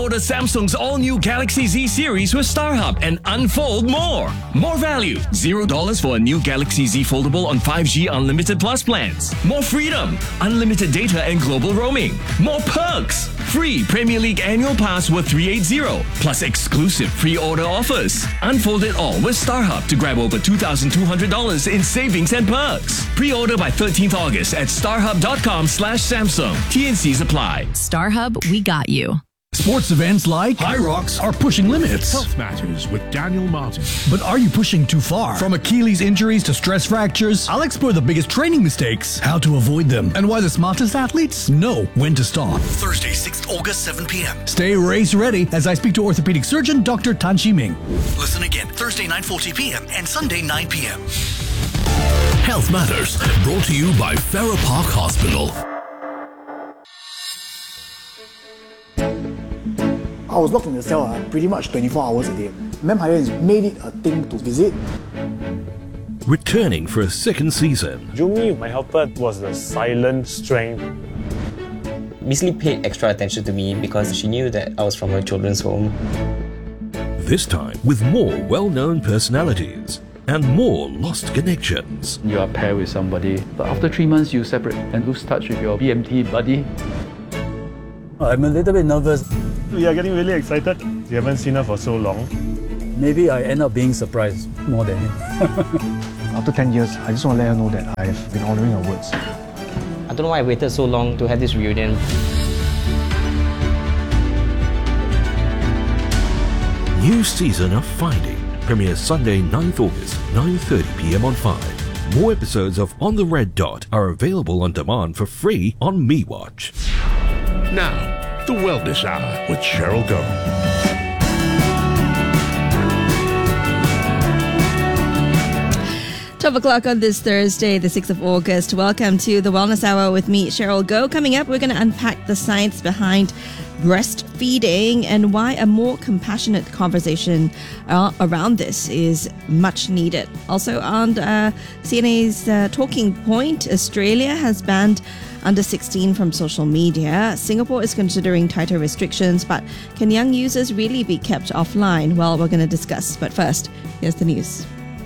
Pre-order Samsung's all-new Galaxy Z series with StarHub and unfold more. More value. $0 for a new Galaxy Z Foldable on 5G Unlimited Plus plans. More freedom. Unlimited data and global roaming. More perks. Free Premier League annual pass worth $380. Plus exclusive pre-order offers. Unfold it all with StarHub to grab over $2,200 in savings and perks. Pre-order by 13th August at starhub.com/Samsung. TNCs apply. StarHub, we got you. Sports events like High Rocks are pushing limits. Health Matters with Daniel Martin. But are you pushing too far? From Achilles injuries to stress fractures, I'll explore the biggest training mistakes, how to avoid them, and why the smartest athletes know when to stop. Thursday, 6th August, 7 p.m. Stay race ready as I speak to orthopedic surgeon Dr. Tan Shi Ming. Listen again Thursday, 9:40 p.m. and Sunday, 9 p.m. Health Matters, brought to you by Farrer Park Hospital. I was locked in the cell pretty much 24 hours a day. Ma'am Hyans made it a thing to visit. Returning for a second season. Jumi, my helper, was the silent strength. Miss Lee paid extra attention to me because she knew that I was from a children's home. This time with more well-known personalities and more lost connections. You are paired with somebody, but after 3 months you separate and lose touch with your BMT buddy. I'm a little bit nervous. We are getting really excited. We haven't seen her for so long. Maybe I end up being surprised more than him. After 10 years, I just want to let her know that I've been honouring her words. I don't know why I waited so long to have this reunion. New season of Finding premieres Sunday 9th August, 9:30 p.m. on 5. More episodes of On the Red Dot are available on demand for free on MeWatch. Now, the Wellness Hour with Cheryl Goh. 12 o'clock on this Thursday, the 6th of August. Welcome to the Wellness Hour with me, Cheryl Goh. Coming up, we're going to unpack the science behind breastfeeding and why a more compassionate conversation around this is much needed. Also on CNA's Talking Point, Australia has banned under 16 from social media. Singapore is considering tighter restrictions, but can young users really be kept offline? Well, we're going to discuss. But first, here's the news.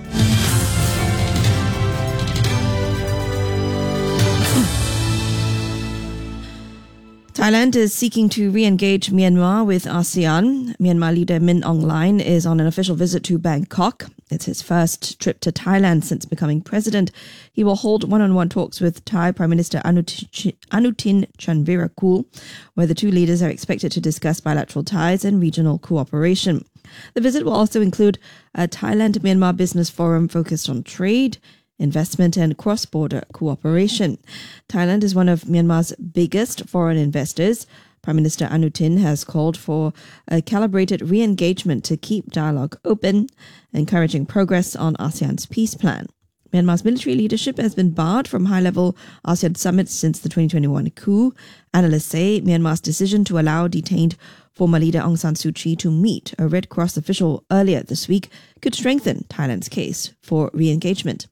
Thailand is seeking to re-engage Myanmar with ASEAN. Myanmar leader Min Aung Hlaing is on an official visit to Bangkok. It's his first trip to Thailand since becoming president. He will hold one-on-one talks with Thai Prime Minister Anutin Chanvirakul, where the two leaders are expected to discuss bilateral ties and regional cooperation. The visit will also include a Thailand-Myanmar business forum focused on trade, investment and cross-border cooperation. Thailand is one of Myanmar's biggest foreign investors. Prime Minister Anutin has called for a calibrated re-engagement to keep dialogue open, encouraging progress on ASEAN's peace plan. Myanmar's military leadership has been barred from high-level ASEAN summits since the 2021 coup. Analysts say Myanmar's decision to allow detained former leader Aung San Suu Kyi to meet a Red Cross official earlier this week could strengthen Thailand's case for re-engagement.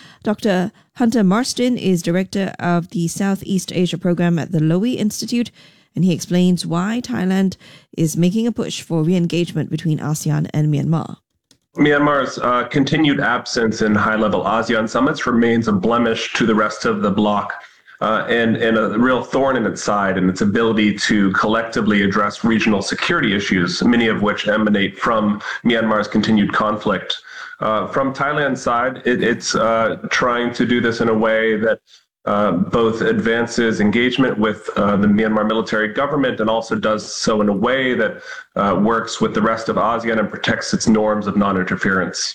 Dr. Hunter Marston is director of the Southeast Asia program at the Lowy Institute, and he explains why Thailand is making a push for re-engagement between ASEAN and Myanmar. Myanmar's continued absence in high-level ASEAN summits remains a blemish to the rest of the bloc and a real thorn in its side in its ability to collectively address regional security issues, many of which emanate from Myanmar's continued conflict. From Thailand's side, it's trying to do this in a way that both advances engagement with the Myanmar military government and also does so in a way that works with the rest of ASEAN and protects its norms of non-interference.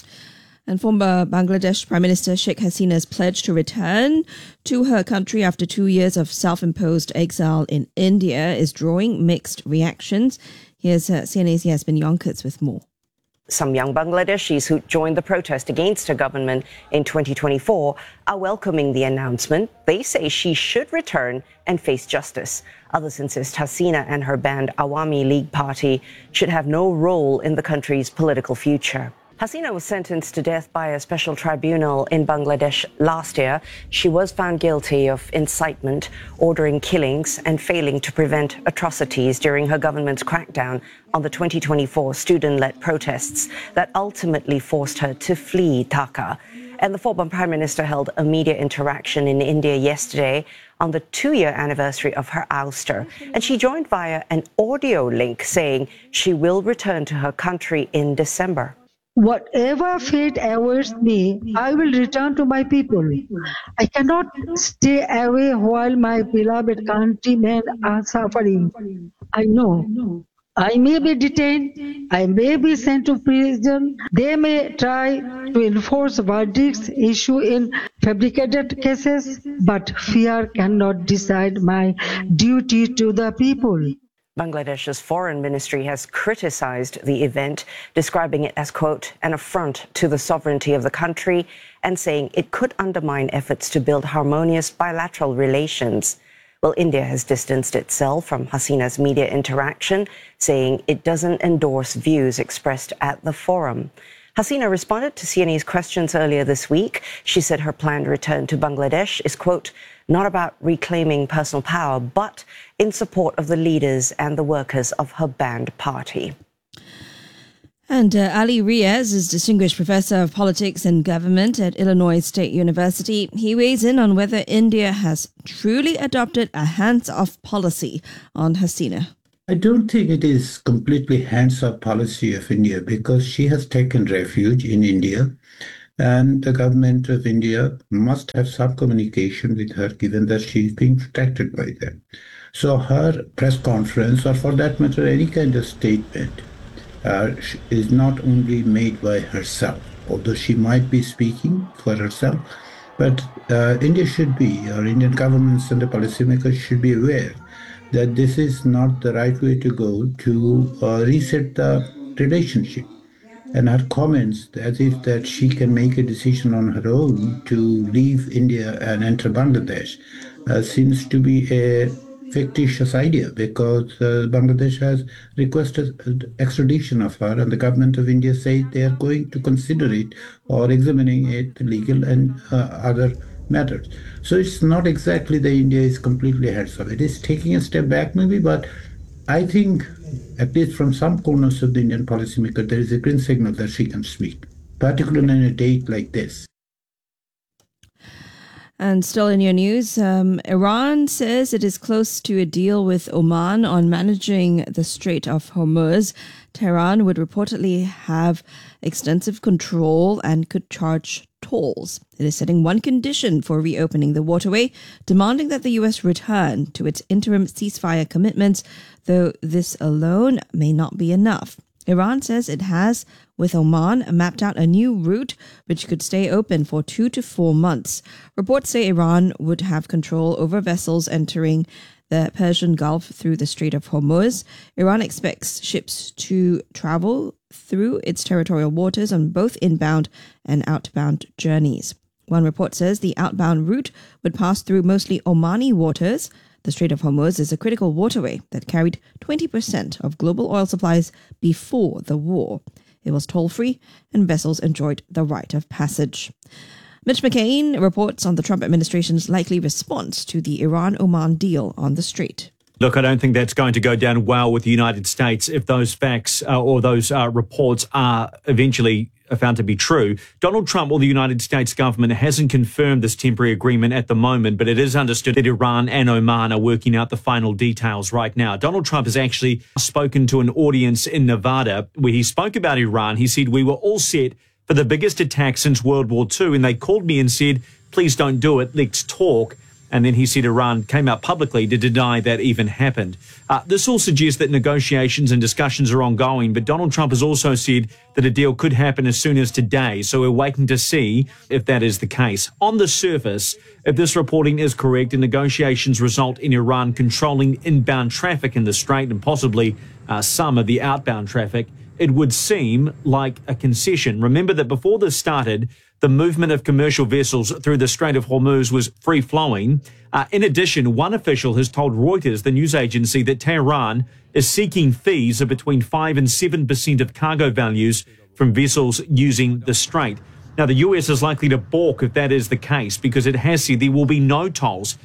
And former Bangladesh Prime Minister Sheikh Hasina's pledge to return to her country after 2 years of self-imposed exile in India is drawing mixed reactions. Here's CNA's Yasmin Yonkers with more. Some young Bangladeshis who joined the protest against her government in 2024 are welcoming the announcement. They say she should return and face justice. Others insist Hasina and her banned Awami League party should have no role in the country's political future. Hasina was sentenced to death by a special tribunal in Bangladesh last year. She was found guilty of incitement, ordering killings, and failing to prevent atrocities during her government's crackdown on the 2024 student-led protests that ultimately forced her to flee Dhaka. And the former Prime Minister held a media interaction in India yesterday on the 2-year anniversary of her ouster. And she joined via an audio link saying she will return to her country in December. Whatever fate awaits me, I will return to my people. I cannot stay away while my beloved countrymen are suffering. I know. I may be detained, I may be sent to prison, they may try to enforce verdicts issued in fabricated cases, but fear cannot decide my duty to the people. Bangladesh's foreign ministry has criticized the event, describing it as, quote, an affront to the sovereignty of the country and saying it could undermine efforts to build harmonious bilateral relations. Well, India has distanced itself from Hasina's media interaction, saying it doesn't endorse views expressed at the forum. Hasina responded to CNA's questions earlier this week. She said her planned return to Bangladesh is, quote, not about reclaiming personal power, but in support of the leaders and the workers of her banned party. And Ali Riaz is Distinguished Professor of Politics and Government at Illinois State University. He weighs in on whether India has truly adopted a hands-off policy on Hasina. I don't think it is completely hands-off policy of India because she has taken refuge in India and the government of India must have some communication with her given that she is being protected by them. So her press conference, or for that matter any kind of statement, is not only made by herself, although she might be speaking for herself, but India should be, or Indian governments and the policymakers should be aware that this is not the right way to go to reset the relationship. And her comments, as if that she can make a decision on her own to leave India and enter Bangladesh, seems to be a fictitious idea because Bangladesh has requested extradition of her and the government of India says they are going to consider it or examining it legal and other matters. So it's not exactly that India is completely hands off. It is taking a step back maybe, but I think at least from some corners of the Indian policymaker there is a green signal that she can speak, particularly on a date like this. And still in your news, Iran says it is close to a deal with Oman on managing the Strait of Hormuz. Tehran would reportedly have extensive control and could charge tolls. It is setting one condition for reopening the waterway, demanding that the U.S. return to its interim ceasefire commitments, though this alone may not be enough. Iran says it has, with Oman, mapped out a new route which could stay open for 2 to 4 months. Reports say Iran would have control over vessels entering the Persian Gulf through the Strait of Hormuz. Iran expects ships to travel through its territorial waters on both inbound and outbound journeys. One report says the outbound route would pass through mostly Omani waters. The Strait of Hormuz is a critical waterway that carried 20% of global oil supplies before the war. It was toll-free and vessels enjoyed the right of passage. Mitch McCain reports on the Trump administration's likely response to the Iran-Oman deal on the strait. Look, I don't think that's going to go down well with the United States if those facts or those reports are eventually found to be true. Donald Trump or the United States government hasn't confirmed this temporary agreement at the moment, but it is understood that Iran and Oman are working out the final details right now. Donald Trump has actually spoken to an audience in Nevada where he spoke about Iran. He said, we were all set for the biggest attack since World War II, and they called me and said, please don't do it, let's talk. And then he said Iran came out publicly to deny that even happened. This all suggests that negotiations and discussions are ongoing, but Donald Trump has also said that a deal could happen as soon as today, so we're waiting to see if that is the case. On the surface, if this reporting is correct and negotiations result in Iran controlling inbound traffic in the strait and possibly some of the outbound traffic, it would seem like a concession. Remember that before this started, the movement of commercial vessels through the Strait of Hormuz was free-flowing. In addition, one official has told Reuters, the news agency, that Tehran is seeking fees of between 5 and 7% of cargo values from vessels using the strait. Now, the US is likely to balk if that is the case because it has said there will be no tolls.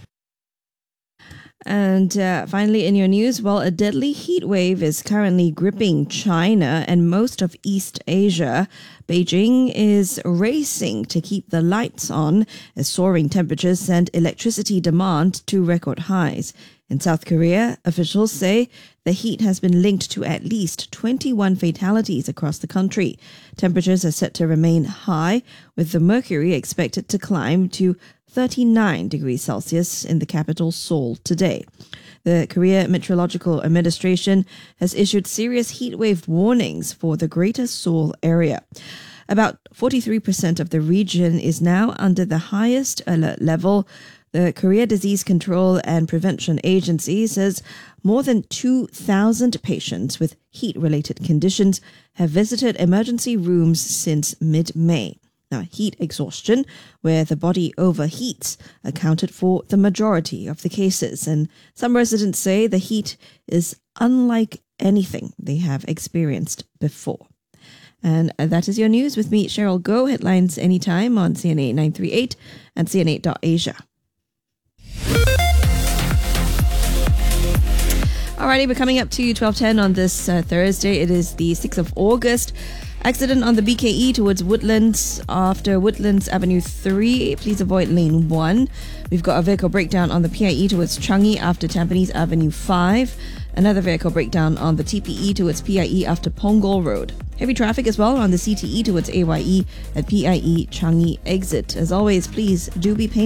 And finally, in your news, well, a deadly heat wave is currently gripping China and most of East Asia. Beijing is racing to keep the lights on as soaring temperatures send electricity demand to record highs. In South Korea, officials say the heat has been linked to at least 21 fatalities across the country. Temperatures are set to remain high, with the mercury expected to climb to 39 degrees Celsius in the capital, Seoul, today. The Korea Meteorological Administration has issued serious heatwave warnings for the Greater Seoul area. About 43% of the region is now under the highest alert level. The Korea Disease Control and Prevention Agency says more than 2,000 patients with heat-related conditions have visited emergency rooms since mid-May. Now, heat exhaustion, where the body overheats, accounted for the majority of the cases. And some residents say the heat is unlike anything they have experienced before. And that is your news with me, Cheryl Goh. Headlines anytime on CNA 938 and CNA.Asia. Alrighty, we're coming up to 12:10 on this Thursday. It is the 6th of August. Accident on the BKE towards Woodlands after Woodlands Avenue 3. Please avoid lane 1. We've got a vehicle breakdown on the PIE towards Changi after Tampines Avenue 5. Another vehicle breakdown on the TPE towards PIE after Punggol Road. Heavy traffic as well on the CTE towards AYE at PIE Changi exit. As always, please do be patient.